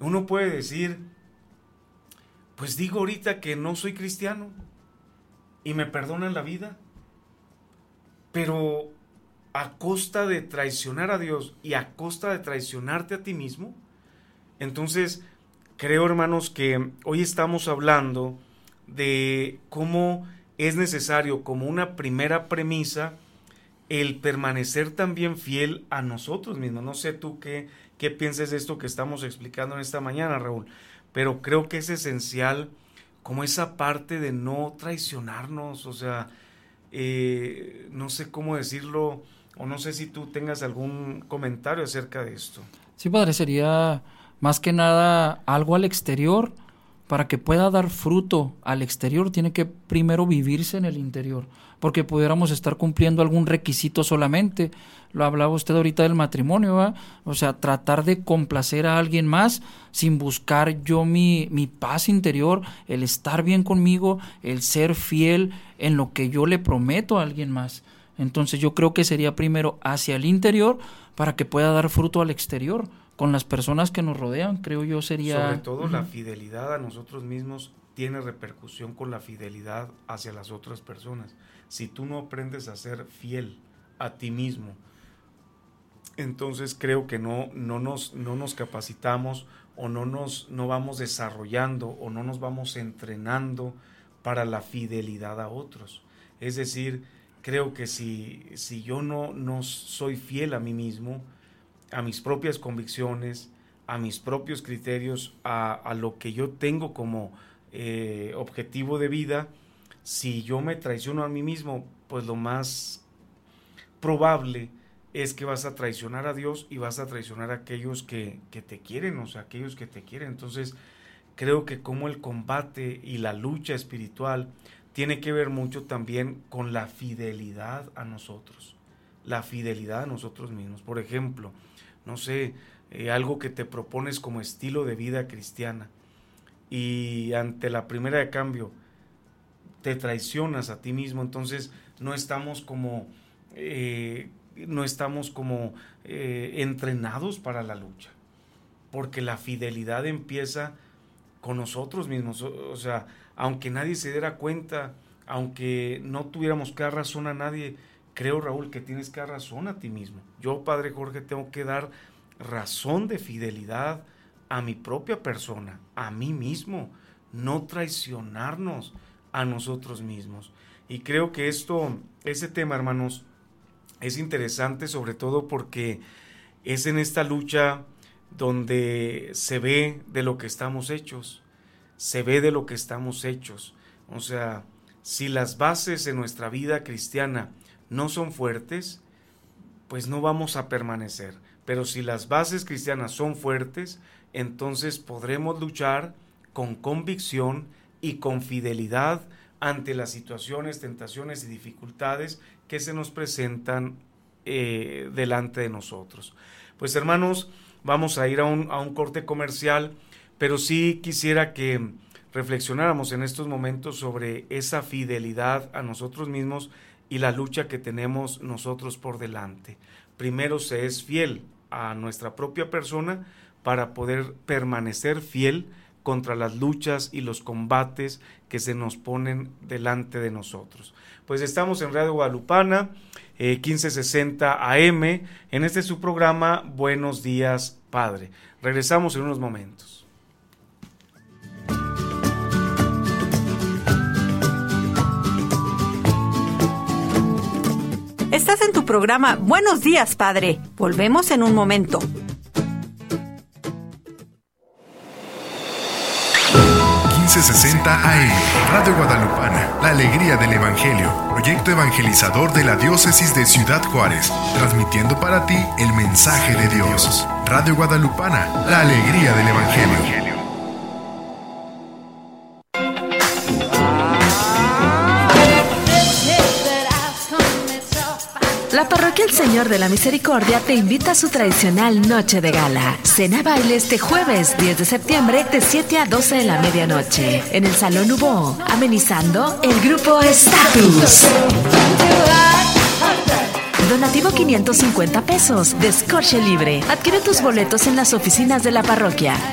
uno puede decir, pues digo ahorita que no soy cristiano y me perdonan la vida, pero a costa de traicionar a Dios y a costa de traicionarte a ti mismo. Entonces, creo, hermanos, que hoy estamos hablando de cómo es necesario, como una primera premisa, el permanecer también fiel a nosotros mismos. No sé tú qué pienses de esto que estamos explicando en esta mañana, Raúl, pero creo que es esencial como esa parte de no traicionarnos, o sea, no sé cómo decirlo, o no sé si tú tengas algún comentario acerca de esto. Sí, padre, sería más que nada algo al exterior. Para que pueda dar fruto al exterior, tiene que primero vivirse en el interior, porque pudiéramos estar cumpliendo algún requisito solamente. Lo hablaba usted ahorita del matrimonio, ¿verdad? O sea, tratar de complacer a alguien más sin buscar yo mi paz interior, el estar bien conmigo, el ser fiel en lo que yo le prometo a alguien más. Entonces yo creo que sería primero hacia el interior para que pueda dar fruto al exterior. Con las personas que nos rodean, creo yo sería... Sobre todo la fidelidad a nosotros mismos tiene repercusión con la fidelidad hacia las otras personas. Si tú no aprendes a ser fiel a ti mismo, entonces creo que no nos capacitamos o no vamos desarrollando o no nos vamos entrenando para la fidelidad a otros. Es decir, creo que si yo no soy fiel a mí mismo, a mis propias convicciones, a mis propios criterios, a lo que yo tengo como objetivo de vida, si yo me traiciono a mí mismo, pues lo más probable es que vas a traicionar a Dios y vas a traicionar a aquellos que te quieren, o sea, aquellos que te quieren. Entonces, creo que como el combate y la lucha espiritual tiene que ver mucho también con la fidelidad a nosotros, la fidelidad a nosotros mismos. Por ejemplo, no sé, algo que te propones como estilo de vida cristiana y ante la primera de cambio te traicionas a ti mismo, entonces no estamos como entrenados para la lucha, porque la fidelidad empieza con nosotros mismos. O sea, aunque nadie se diera cuenta, aunque no tuviéramos que dar razón a nadie, creo, Raúl, que tienes que dar razón a ti mismo. Yo, Padre Jorge, tengo que dar razón de fidelidad a mi propia persona, a mí mismo, no traicionarnos a nosotros mismos. Y creo que ese tema, hermanos, es interesante, sobre todo porque es en esta lucha donde se ve de lo que estamos hechos, O sea, si las bases en nuestra vida cristiana no son fuertes, pues no vamos a permanecer. Pero si las bases cristianas son fuertes, entonces podremos luchar con convicción y con fidelidad ante las situaciones, tentaciones y dificultades que se nos presentan delante de nosotros. Pues, hermanos, vamos a ir a un corte comercial, pero sí quisiera que reflexionáramos en estos momentos sobre esa fidelidad a nosotros mismos y la lucha que tenemos nosotros por delante. Primero se es fiel a nuestra propia persona para poder permanecer fiel contra las luchas y los combates que se nos ponen delante de nosotros. Pues estamos en Radio Guadalupana, 1560 AM, en este su programa Buenos Días, Padre. Regresamos en unos momentos. Estás en tu programa Buenos Días, Padre. Volvemos en un momento. AM, Radio Guadalupana, la alegría del Evangelio, proyecto evangelizador de la diócesis de Ciudad Juárez, transmitiendo para ti el mensaje de Dios. Radio Guadalupana, la alegría del Evangelio. La Parroquia El Señor de la Misericordia te invita a su tradicional Noche de Gala. Cena baile este jueves 10 de septiembre de 7 a 12 de la medianoche en el Salón Hubo, amenizando el grupo Status. Donativo 550 pesos, descorche libre. Adquiere tus boletos en las oficinas de la parroquia.